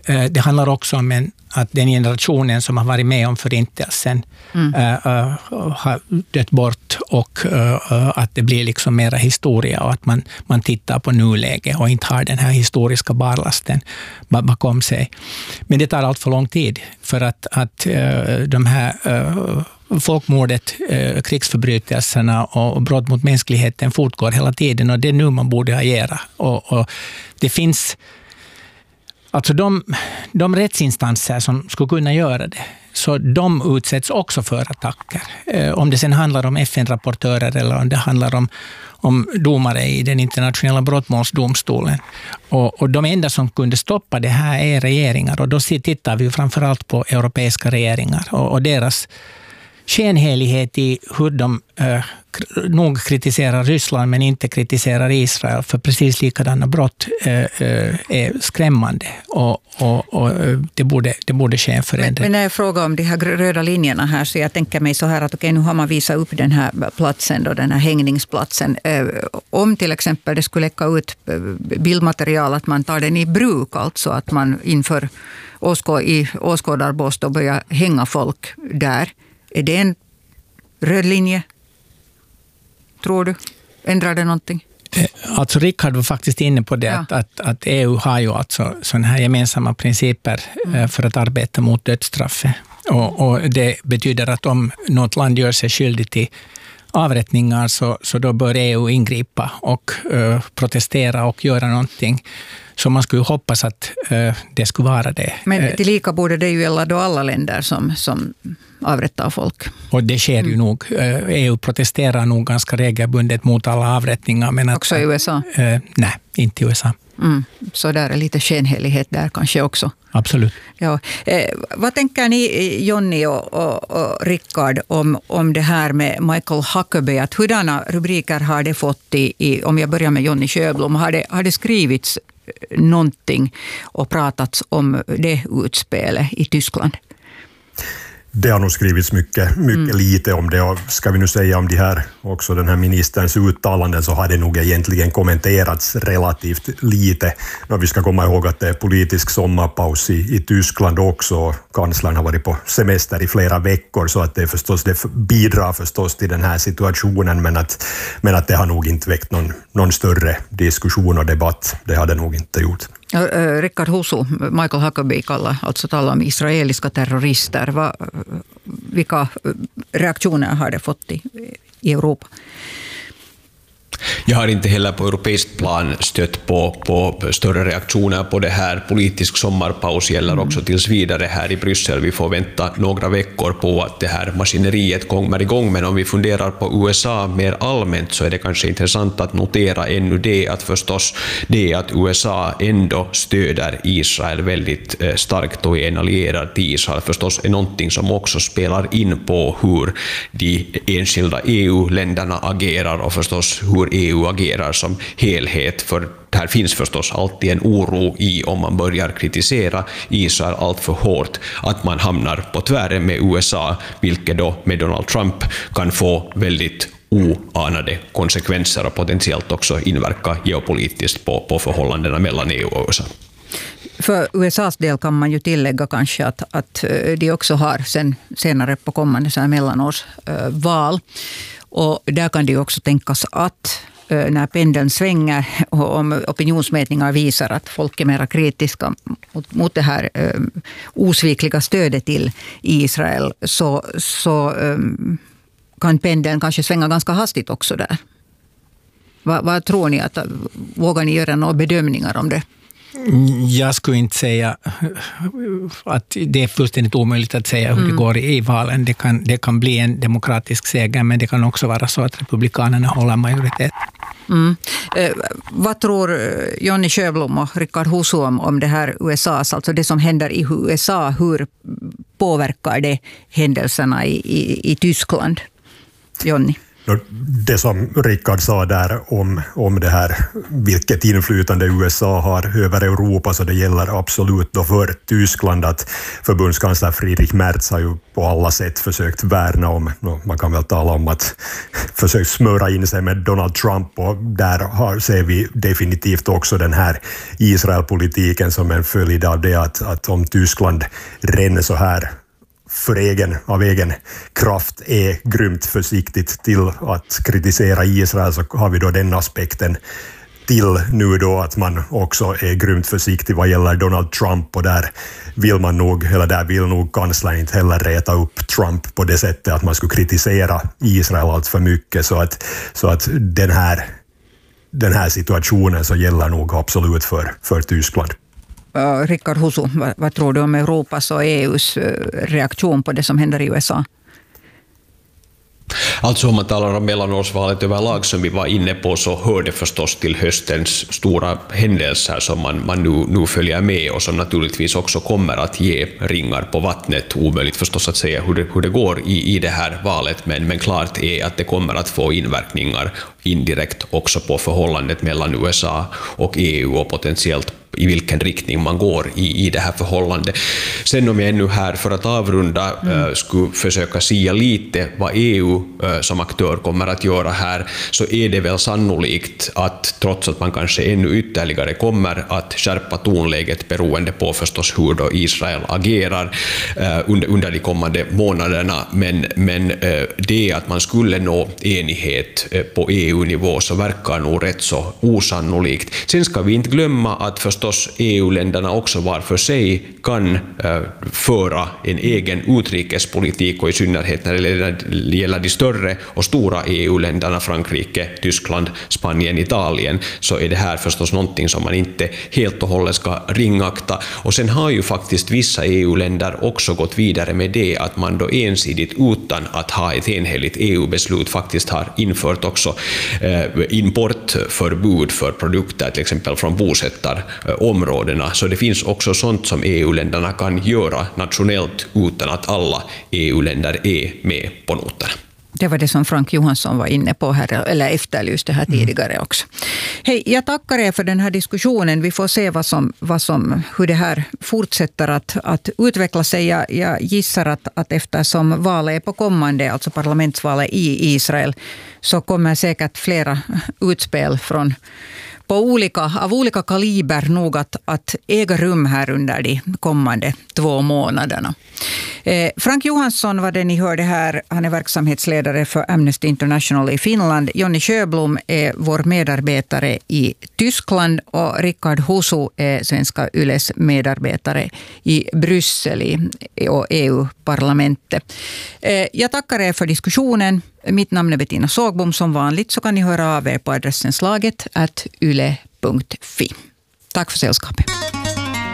det handlar också om att den generationen som har varit med om förintelsen har dött bort, och att det blir liksom mera historia, och att man tittar på nuläge och inte har den här historiska barlasten bakom sig. Men det tar allt för lång tid, för att de här folkmordet, krigsförbrytelserna och brott mot mänskligheten fortgår hela tiden, och det är nu man borde agera. Och det finns alltså de rättsinstanser som skulle kunna göra det, så de utsätts också för attacker. Om det sen handlar om FN-rapportörer eller om det handlar om domare i den internationella brottmålsdomstolen. Och de enda som kunde stoppa det här är regeringar, och då tittar vi framförallt på europeiska regeringar och deras skenhelighet i hur de nog kritiserar Ryssland men inte kritiserar Israel för precis likadana brott är skrämmande, och det borde ske en förändring. Men när jag frågar om de här röda linjerna här, så jag tänker mig så här att okej, nu har man visat upp den här platsen då, den här hängningsplatsen. Om till exempel det skulle läcka ut bildmaterial, att man tar den i bruk, alltså att man inför åskådarbås då börjar hänga folk där. Är det en röd linje? Tror du? Ändrar det någonting? Alltså Rickard var faktiskt inne på det, att EU har ju alltså sådana här gemensamma principer för att arbeta mot dödsstraffet. Och det betyder att om något land gör sig skyldig till avrättningar, så då bör EU ingripa och protestera och göra någonting. Så man skulle hoppas att det skulle vara det. Men tillika borde det ju gälla då alla länder som avrättar folk. Och det sker ju nog. EU protesterar nog ganska regelbundet mot alla avrättningar. Men också i USA? Nej, inte i USA. Så där är lite skenhelighet där kanske också. Absolut. Ja. Vad tänker ni, Jonny och Rickard, om det här med Michael Huckabee? Att hurdana rubriker har det fått om jag börjar med Jonny Sjöblom, har det skrivits någonting och pratats om det utspelet i Tyskland? Det har nog skrivits mycket lite om det, och ska vi nu säga om de här, också den här ministerns uttalanden, så har det nog egentligen kommenterats relativt lite. Men vi ska komma ihåg att det är politisk sommarpaus i Tyskland också. Kanslern har varit på semester i flera veckor, så att det bidrar förstås till den här situationen, men att det har nog inte väckt någon större diskussion och debatt. Det har det nog inte gjort. Rickard Husu, Michael Huckabee talar om israeliska terrorister. Vilka reaktioner har det fått i Europa? Jag har inte heller på europeiskt plan stött på större reaktioner på det här. Politisk sommarpaus gäller också tills vidare här i Bryssel. Vi får vänta några veckor på att det här maskineriet kommer igång. Men om vi funderar på USA mer allmänt, så är det kanske intressant att notera ännu det att förstås det att USA ändå stöder Israel väldigt starkt och är en allierad till Israel förstås är någonting som också spelar in på hur de enskilda EU-länderna agerar, och förstås hur EU agerar som helhet, för här finns förstås alltid en oro i om man börjar kritisera Israel allt för hårt, att man hamnar på tvären med USA, vilket då med Donald Trump kan få väldigt oanade konsekvenser och potentiellt också inverka geopolitiskt på förhållandena mellan EU och USA. För USAs del kan man ju tillägga kanske att de också har senare på kommande så här mellanårsval. Och där kan det ju också tänkas att när pendeln svänger och om opinionsmätningar visar att folk är mer kritiska mot det här osvikliga stödet till Israel, så kan pendeln kanske svänga ganska hastigt också där. Vad tror ni? Vågar ni göra några bedömningar om det? Jag skulle inte säga att det är fullständigt omöjligt att säga hur det går i valen. Det kan bli en demokratisk seger, men det kan också vara så att republikanerna håller majoritet. Vad tror Jonny Sjöblom och Rickard Husu om det här USAs, alltså det som händer i USA, hur påverkar det händelserna i Tyskland? Jonny? Det som Rickard sa där om det här, vilket inflytande USA har över Europa, så det gäller absolut då för Tyskland att förbundskansler Friedrich Merz har ju på alla sätt försökt värna om, man kan väl tala om att försökt smöra in sig med Donald Trump, och där ser vi definitivt också den här Israelpolitiken som en följd av det att om Tyskland ränner så här av egen kraft är grymt försiktigt till att kritisera Israel, så har vi då den aspekten till nu då att man också är grymt försiktig vad gäller Donald Trump, och där vill nog kanslern inte heller reta upp Trump på det sättet att man skulle kritisera Israel allt för mycket, så att den här situationen så gäller nog absolut för Tyskland. Rickard Husu, vad tror du om Europas och EUs reaktion på det som händer i USA? Alltså om man talar om mellanårsvalet överlag som vi var inne på, så hör det förstås till höstens stora händelser som man nu följer med och som naturligtvis också kommer att ge ringar på vattnet. Omöjligt förstås att säga hur det går i det här valet, men klart är att det kommer att få inverkningar indirekt också på förhållandet mellan USA och EU och potentiellt i vilken riktning man går i det här förhållandet. Sen om jag ännu här för att avrunda skulle försöka sia lite vad EU som aktör kommer att göra här, så är det väl sannolikt att trots att man kanske ännu ytterligare kommer att skärpa tonläget beroende på förstås hur då Israel agerar under de kommande månaderna, men det att man skulle nå enighet på EU-nivå så verkar nog rätt så osannolikt. Sen ska vi inte glömma att förstås EU-länderna också var för sig kan föra en egen utrikespolitik, och i synnerhet när det gäller de större och stora EU-länderna, Frankrike, Tyskland, Spanien, Italien, så är det här förstås någonting som man inte helt och hållet ska ringakta. Och sen har ju faktiskt vissa EU-länder också gått vidare med det att man då ensidigt utan att ha ett enhälligt EU-beslut faktiskt har infört också importförbud för produkter till exempel från bosättarområdena. Så det finns också sånt som EU-länderna kan göra nationellt utan att alla EU-länder är med på noterna. Det var det som Frank Johansson var inne på här, eller efterlyste här tidigare också. Hej, jag tackar er för den här diskussionen. Vi får se hur det här fortsätter att utveckla sig. Jag gissar att eftersom valet är på kommande, alltså parlamentsvalet i Israel, så kommer säkert flera utspel av olika kaliber nog att äga rum här under de kommande 2 månaderna. Frank Johansson var det ni hörde här. Han är verksamhetsledare för Amnesty International i Finland. Jonny Sjöblom är vår medarbetare i Tyskland och Rickard Husu är Svenska Yles medarbetare i Bryssel och EU-parlamentet. Jag tackar er för diskussionen. Mitt namn är Bettina Sågbom. Som vanligt så kan ni höra av er på adressen slaget@yle.fi. Tack för sällskapet.